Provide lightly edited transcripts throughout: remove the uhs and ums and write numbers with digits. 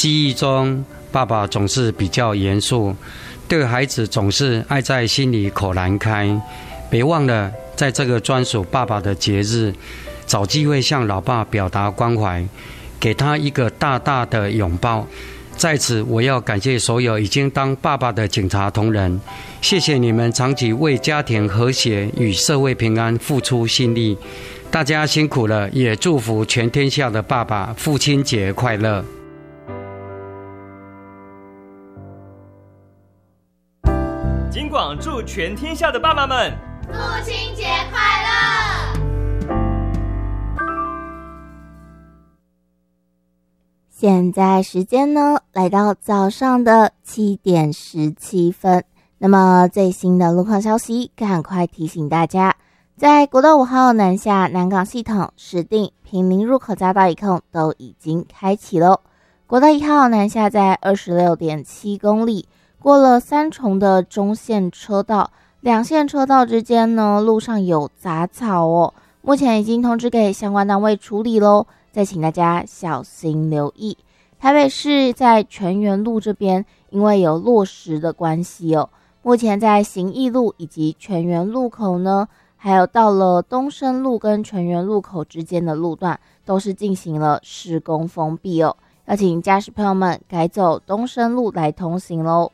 记忆中，爸爸总是比较严肃，对孩子总是爱在心里口难开。别忘了，在这个专属爸爸的节日，找机会向老爸表达关怀，给他一个大大的拥抱。在此，我要感谢所有已经当爸爸的警察同仁，谢谢你们长期为家庭和谐与社会平安付出心力，大家辛苦了，也祝福全天下的爸爸父亲节快乐。 金广祝全天下的爸爸们父亲节快乐！ 现在时间呢，来到早上的7点17分。那么最新的路况消息，赶快提醒大家，在国道5号南下南港系统、石碇、平林入口匝道一控都已经开启了。国道1号南下在 26.7 公里，过了三重的中线车道，两线车道之间呢，路上有杂草哦，目前已经通知给相关单位处理咯，再请大家小心留意。台北市在全园路这边，因为有落石的关系哦，目前在行义路以及全园路口呢，还有到了东升路跟全园路口之间的路段，都是进行了施工封闭哦，要请驾驶朋友们改走东升路来通行咯。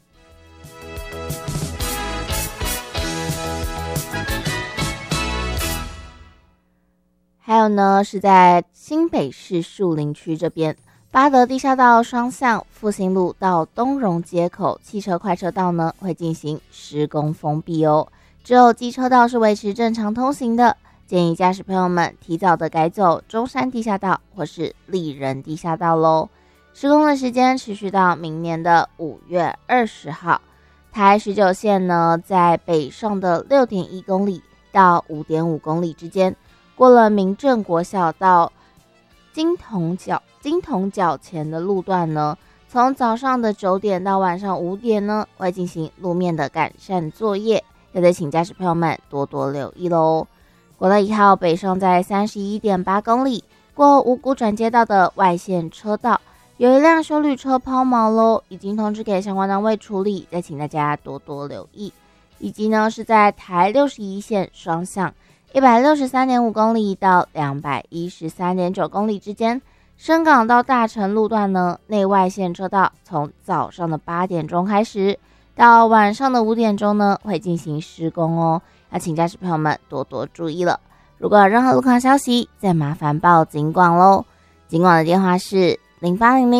还有呢，是在新北市树林区这边，八德地下道双向复兴路到东荣街口汽车快车道呢，会进行施工封闭哦，只有机车道是维持正常通行的，建议驾驶朋友们提早的改走中山地下道或是立人地下道咯。施工的时间持续到明年的5月20号。台19线呢，在北上的 6.1 公里到 5.5 公里之间，过了民政国小到金铜角前的路段呢，从早上的9点到晚上5点呢，会进行路面的改善作业，要得请驾驶朋友们多多留意咯。国道1号北上在 31.8 公里，过五股转接道的外线车道，有一辆休旅车抛锚咯，已经通知给相关单位处理，再请大家多多留意。以及呢，是在台61线双向163.5 公里到 213.9 公里之间，深港到大城路段呢，内外线车道从早上的8点钟开始，到晚上的5点钟呢，会进行施工哦，要请驾驶朋友们多多注意了。如果有任何路况消息，再麻烦报警广咯。警广的电话是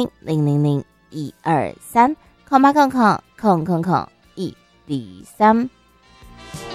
0800-000-123，0800-103。